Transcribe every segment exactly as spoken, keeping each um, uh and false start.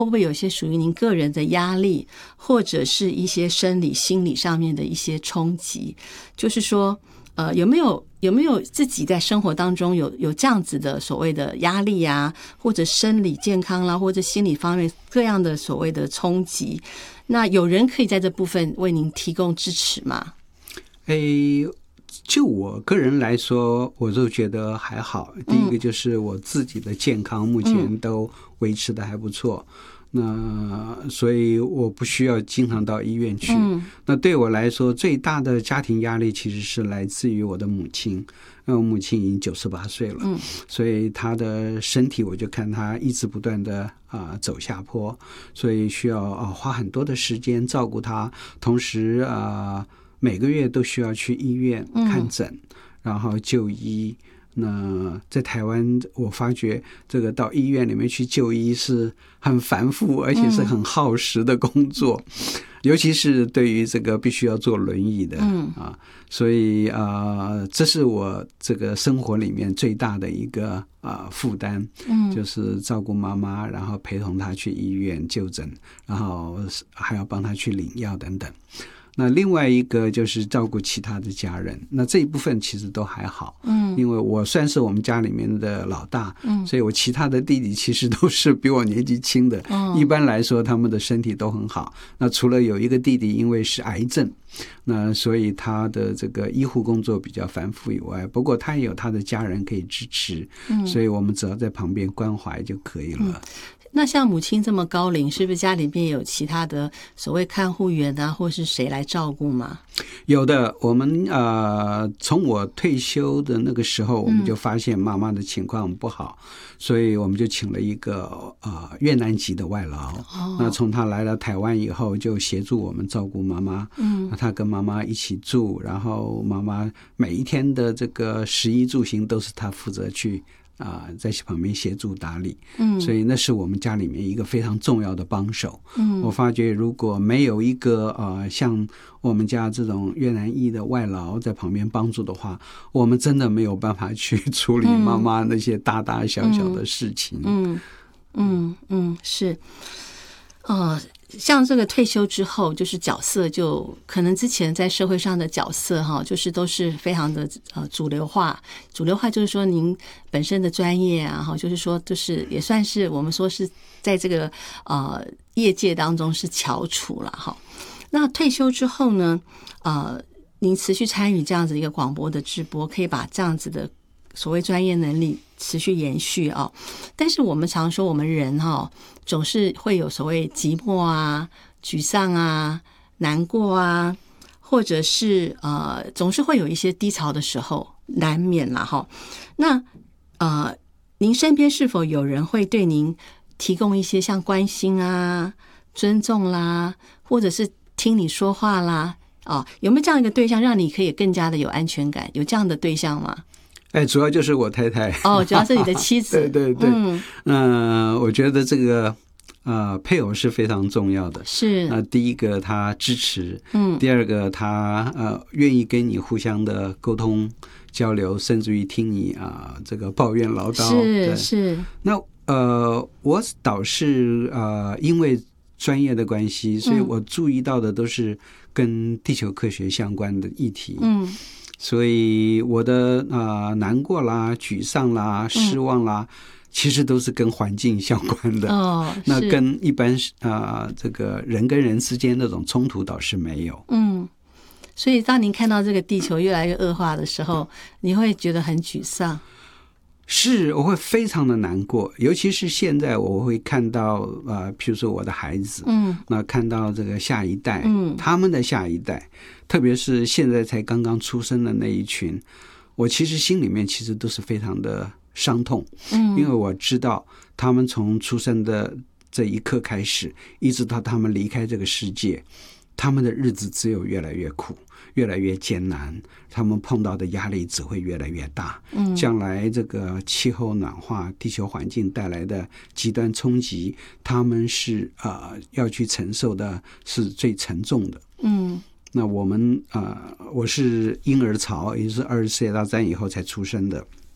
会不会有一些属于您个人的压力，或者是一些生理心理上面的一些冲击？就是说呃，有没有有没有自己在生活当中有有这样子的所谓的压力啊，或者生理健康啦，或者心理方面各样的所谓的冲击？那有人可以在这部分为您提供支持吗？ 诶，就我个人来说，我就觉得还好。第一个就是我自己的健康目前都维持的还不错，嗯、那所以我不需要经常到医院去。嗯、那对我来说，最大的家庭压力其实是来自于我的母亲，因为我母亲已经九十八岁了，嗯、所以她的身体我就看她一直不断的啊、呃、走下坡，所以需要啊、呃、花很多的时间照顾她，同时啊。呃每个月都需要去医院看诊，嗯、然后就医。那在台湾，我发觉这个到医院里面去就医是很繁复，而且是很耗时的工作，嗯、尤其是对于这个必须要坐轮椅的，嗯、啊，所以啊、呃，这是我这个生活里面最大的一个啊、呃、负担，嗯，就是照顾妈妈，然后陪同她去医院就诊，然后还要帮她去领药等等。那另外一个就是照顾其他的家人，那这一部分其实都还好，嗯，因为我算是我们家里面的老大，嗯，所以我其他的弟弟其实都是比我年纪轻的，嗯，一般来说他们的身体都很好。那除了有一个弟弟因为是癌症，那所以他的这个医护工作比较繁复以外，不过他也有他的家人可以支持，嗯，所以我们只要在旁边关怀就可以了。嗯， 那像母亲这么高龄，是不是家里面有其他的所谓看护员啊，或是谁来照顾吗？ 有的，我们呃，从我退休的那个时候，我们就发现妈妈的情况不好，嗯、所以我们就请了一个呃越南籍的外劳。哦、那从他来了台湾以后，就协助我们照顾妈妈。嗯，他跟妈妈一起住，然后妈妈每一天的这个食衣住行都是他负责去。啊、呃，在旁边协助打理，嗯，所以那是我们家里面一个非常重要的帮手。嗯，我发觉如果没有一个呃像我们家这种越南裔的外劳在旁边帮助的话，我们真的没有办法去处理妈妈那些大大小小的事情。 嗯嗯 嗯, 嗯，是，呃。像这个退休之后，就是角色就可能之前在社会上的角色哈，就是都是非常的呃主流化。主流化就是说您本身的专业啊，哈，就是说就是也算是我们说是在这个呃业界当中是翘楚了哈。那退休之后呢，呃，您持续参与这样子一个广播的直播，可以把这样子的所谓专业能力持续延续啊。但是我们常说我们人哈。总是会有所谓寂寞啊、沮丧啊、难过啊，或者是呃，总是会有一些低潮的时候，难免啦哈。那呃，您身边是否有人会对您提供一些像关心啊、尊重啦，或者是听你说话啦？哦，有没有这样一个对象，让你可以更加的有安全感？有这样的对象吗？ 哎，主要就是我太太哦，主要是你的妻子。 对对对，嗯、呃，我觉得这个呃配偶是非常重要的。 是， 那、呃、第一个他支持，嗯，第二个他呃愿意跟你互相的沟通交流，甚至于听你啊、呃、这个抱怨唠叨。 是是。 那呃，我倒是呃因为专业的关系，所以我注意到的都是跟地球科学相关的议题。嗯。所以我的啊、呃、难过啦、沮丧啦、失望啦，嗯、其实都是跟环境相关的。哦，那跟一般啊、呃、这个人跟人之间那种冲突倒是没有。 嗯，所以当您看到这个地球越来越恶化的时候，你会觉得很沮丧。 是，我会非常的难过，尤其是现在我会看到呃，譬如说我的孩子，嗯，那看到这个下一代，嗯，他们的下一代，特别是现在才刚刚出生的那一群，我其实心里面其实都是非常的伤痛，嗯，因为我知道他们从出生的这一刻开始，一直到他们离开这个世界，他们的日子只有越来越苦，越来越艰难，他们碰到的压力只会越来越大。嗯，将来这个气候暖化、地球环境带来的极端冲击，他们是呃要去承受的是最沉重的。嗯，那我们呃，我是婴儿潮，也就是二次世界大战以后才出生的。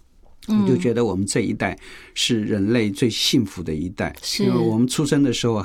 我就觉得我们这一代是人类最幸福的一代，因为我们出生的时候